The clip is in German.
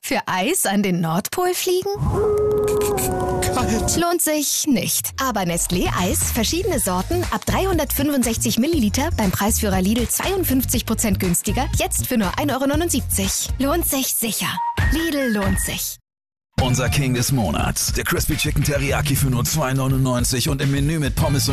Für Eis an den Nordpol fliegen? Kalt. Lohnt sich nicht. Aber Nestlé Eis, verschiedene Sorten, ab 365 Milliliter, beim Preisführer Lidl 52% günstiger, jetzt für nur 1,79 €. Lohnt sich sicher. Lidl lohnt sich. Unser King des Monats, der Crispy Chicken Teriyaki für nur 2,99 € und im Menü mit Pommes und